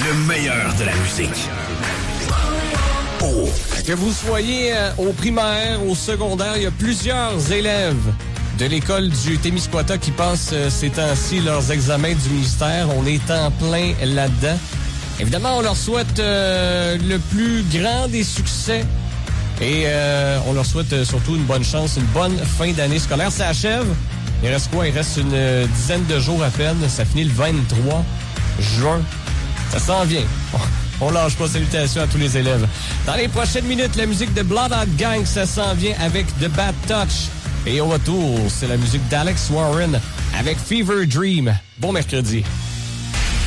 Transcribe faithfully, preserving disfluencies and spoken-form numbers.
Le meilleur de la musique. Oh. Que vous soyez au primaire, au secondaire, il y a plusieurs élèves de l'école du Témiscouata qui passent euh, ces temps-ci leurs examens du ministère. On est en plein là-dedans. Évidemment, on leur souhaite euh, le plus grand des succès et euh, on leur souhaite euh, surtout une bonne chance, une bonne fin d'année scolaire. Ça achève. Il reste quoi? Il reste une euh, dizaine de jours à peine. Ça finit le vingt-trois juin. Ça s'en vient. On lâche pas. Salutations à tous les élèves. Dans les prochaines minutes, la musique de Bloodhound Gang, ça s'en vient avec The Bad Touch. Et au retour, c'est la musique d'Alex Warren avec Fever Dream. Bon mercredi.